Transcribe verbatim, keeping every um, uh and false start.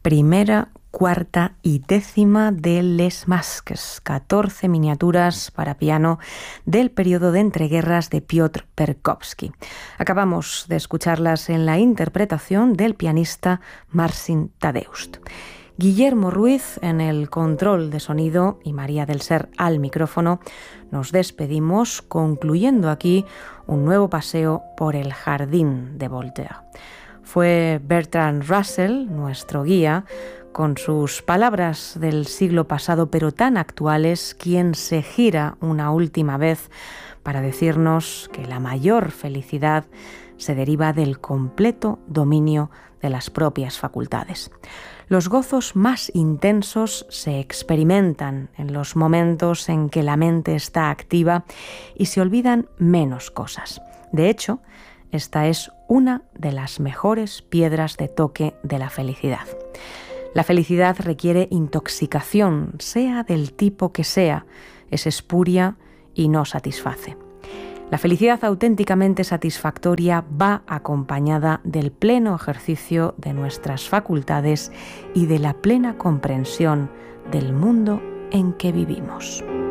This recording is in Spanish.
primera, cuarta y décima de Les Masques, catorce miniaturas para piano del periodo de entreguerras de Piotr Perkowski. Acabamos de escucharlas en la interpretación del pianista Marcin Tadeusz. Guillermo Ruiz en el control de sonido y María del Ser al micrófono. Nos despedimos concluyendo aquí un nuevo paseo por el jardín de Voltaire. Fue Bertrand Russell, nuestro guía, con sus palabras del siglo pasado pero tan actuales, quien se gira una última vez para decirnos que la mayor felicidad se deriva del completo dominio de las propias facultades. Los gozos más intensos se experimentan en los momentos en que la mente está activa y se olvidan menos cosas. De hecho, esta es una de las mejores piedras de toque de la felicidad. La felicidad requiere intoxicación, sea del tipo que sea, es espuria y no satisface. La felicidad auténticamente satisfactoria va acompañada del pleno ejercicio de nuestras facultades y de la plena comprensión del mundo en que vivimos.